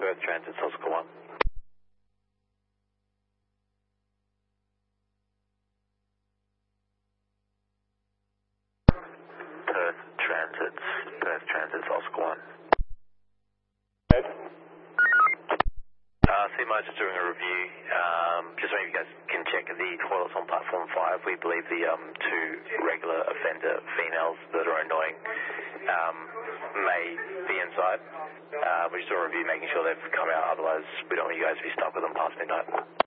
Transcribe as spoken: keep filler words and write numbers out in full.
Perth Transit, Oscar one. Perth Transit, Perth Transit, Oscar one. Uh, C M I is just doing a review. Um, just so you guys can check the toilets on platform five. We believe the um, two regular offender females that are annoying um, may be inside. Uh, we're just doing a review, making sure they've come out. Otherwise, we don't want you guys to be stuck with them past midnight.